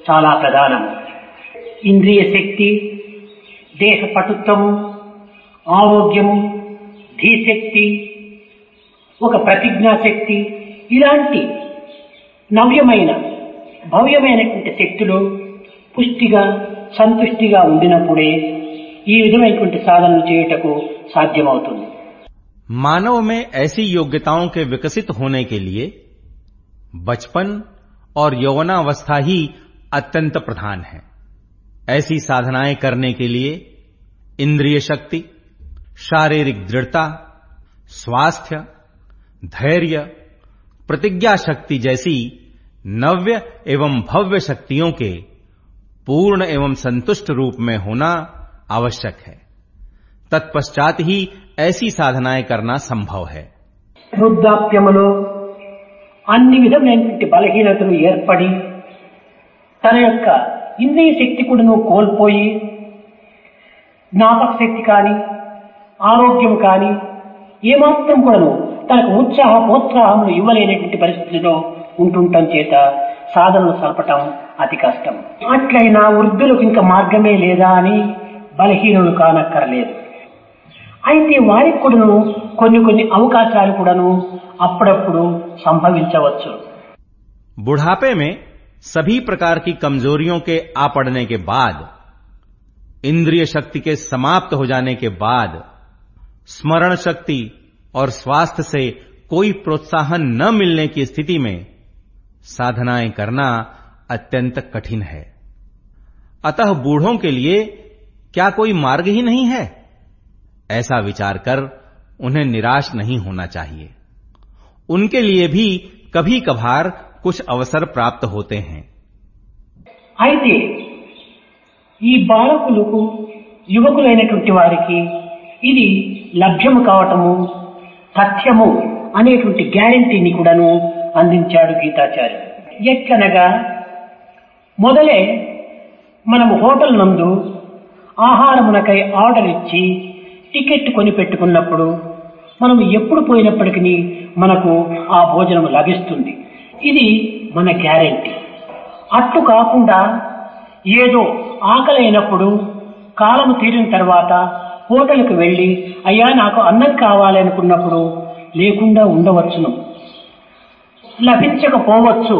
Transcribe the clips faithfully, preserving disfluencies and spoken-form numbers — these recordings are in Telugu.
చాలా ప్రధానం. ఇంద్రియ శక్తి, దేహ పటుత్వము, ఆరోగ్యము, ధీశక్తి, ఒక ప్రతిజ్ఞా శక్తి, ఇలాంటి నవ్యమైన భవ్యమైనటువంటి శక్తులు పుష్టిగా సంతుష్టిగా ఉండినప్పుడే ఈ విధమైనటువంటి సాధనలు చేయుటకు సాధ్యమవుతుంది. मानव में ऐसी योग्यताओं के विकसित होने के लिए बचपन और यौवनावस्था ही अत्यंत प्रधान है. ऐसी साधनाएं करने के लिए इंद्रिय शक्ति, शारीरिक दृढ़ता, स्वास्थ्य, धैर्य, प्रतिज्ञा शक्ति जैसी नव्य एवं भव्य शक्तियों के पूर्ण एवं संतुष्ट रूप में होना आवश्यक है. तत्पश्चात ही ऐसी साधनाएं करना संभव है. వృద్ధాప్యములో అన్ని విధమైనటువంటి బలహీనతలు ఏర్పడి తన యొక్క ఇంద్రియ శక్తి కూడాను కోల్పోయి జ్ఞాపక శక్తి కానీ ఆరోగ్యం కానీ ఏమాత్రం కూడాను తనకు ఉత్సాహ ప్రోత్సాహములు ఇవ్వలేనటువంటి పరిస్థితిలో ఉంటుండటం చేత సాధనలు సల్పటం అతి కష్టం. అట్లయినా వృద్ధులకు ఇంకా మార్గమే లేదా అని బలహీనులు కానక్కర్లేదు. అయితే వారికి కూడాను కొన్ని కొన్ని అవకాశాలు కూడాను అప్పుడప్పుడు సంభవించవచ్చు. बुढ़ापे में सभी प्रकार की कमजोरियों के आ पड़ने के बाद, इंद्रिय शक्ति के समाप्त हो जाने के बाद, स्मरण शक्ति और स्वास्थ्य से कोई प्रोत्साहन न मिलने की स्थिति में साधनाएं करना अत्यंत कठिन है. अतः बूढ़ों के लिए क्या कोई मार्ग ही नहीं है? ऐसा विचार कर उन्हें निराश नहीं होना चाहिए. उनके लिए भी कभी कभार कुछ अवसर प्राप्त होते हैं. అయితే ఈ బాలకులకు యువకులైనటువంటి వారికి ఇది లభ్యము కావటము సత్యము అనేటువంటి గ్యారెంటీని కూడాను అందించాడు గీతాచార్యుడు. ఎట్లనగా మొదలే మనము హోటల్ నందు ఆహారమునకై ఆర్డర్ ఇచ్చి టికెట్ కొని పెట్టుకున్నప్పుడు మనం ఎప్పుడు పోయినప్పటికీ మనకు ఆ భోజనం లభిస్తుంది. ఇది మన గ్యారెంటీ. అట్టు కాకుండా ఏదో ఆకలి అయినప్పుడు కాలం తీరిన తర్వాత హోటల్కి వెళ్లి అయ్యా నాకు అన్నం కావాలి అనుకున్నప్పుడు లేకుండా ఉండవచ్చును, లభించకపోవచ్చు,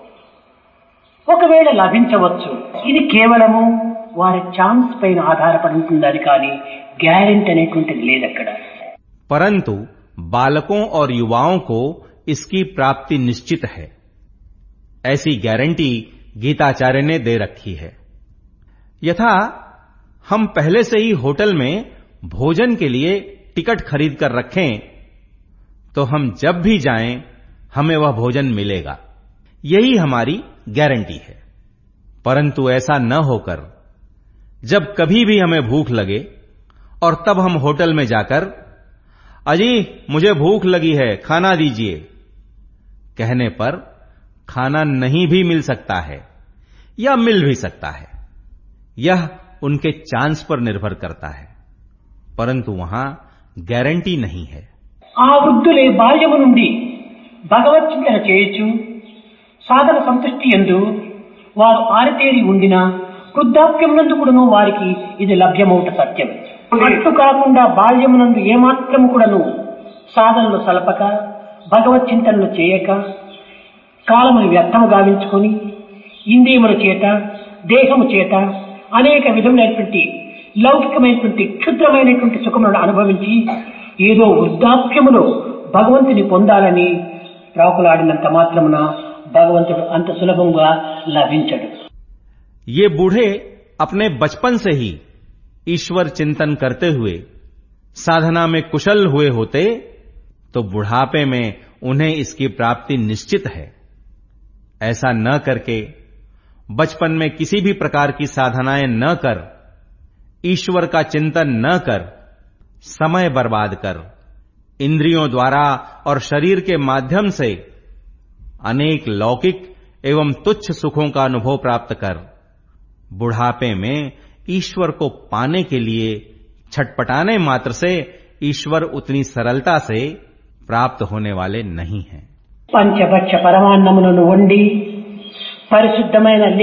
ఒకవేళ లభించవచ్చు. ఇది కేవలము వారి ఛాన్స్ పైన ఆధారపడి ఉంటుందని కానీ గ్యారెంటీ అనేటువంటిది లేదక్కడ. परंतु बालकों और युवाओं को इसकी प्राप्ति निश्चित है. ऐसी गारंटी गीताचार्य ने दे रखी है. यथा हम पहले से ही होटल में भोजन के लिए टिकट खरीद कर रखें तो हम जब भी जाएं हमें वह भोजन मिलेगा. यही हमारी गारंटी है. परंतु ऐसा न होकर जब कभी भी हमें भूख लगे और तब हम होटल में जाकर अजी मुझे भूख लगी है खाना दीजिए कहने पर खाना नहीं भी मिल सकता है या मिल भी सकता है. यह उनके चांस पर निर्भर करता है, परंतु वहां गारंटी नहीं है. ఆ వృద్ధులే బాల్యము నుండి భగవచ్చింతన చేయొచ్చు. సాధన సంతుష్టి యందు వారు ఆరితేరి ఉండిన వృద్ధాప్యమునందు కూడాను వారికి ఇది లభ్యమవుట సత్యం. అట్టు కాకుండా బాల్యమునందు ఏమాత్రము కూడాను సాధనలు సలపక భగవత్ చింతనలు చేయక కాలమును వ్యర్థము గావించుకొని ఇంద్రియముల చేత దేహము చేత అనేక విధములైనటువంటి లౌకికమైనటువంటి క్షుద్రమైనటువంటి సుఖములను అనుభవించి ఏదో వృద్ధాప్యములో భగవంతుని పొందాలని ప్రాకులాడినంత మాత్రమున భగవంతుడు అంత సులభంగా లభించడు. ये बूढ़े अपने बचपन से ही ईश्वर चिंतन करते हुए साधना में कुशल हुए होते तो बुढ़ापे में उन्हें इसकी प्राप्ति निश्चित है. ऐसा न करके बचपन में किसी भी प्रकार की साधनाएं न कर, ईश्वर का चिंतन न कर, समय बर्बाद कर, इंद्रियों द्वारा और शरीर के माध्यम से अनेक लौकिक एवं तुच्छ सुखों का अनुभव प्राप्त कर बुढ़ापे में ईश्वर को पाने के लिए छटपटाने मात्र से ईश्वर उतनी सरलता से प्राप्त होने वाले नहीं हैं. పంచభక్ష పరమాన్నములను వండి పరిశుద్ధమైన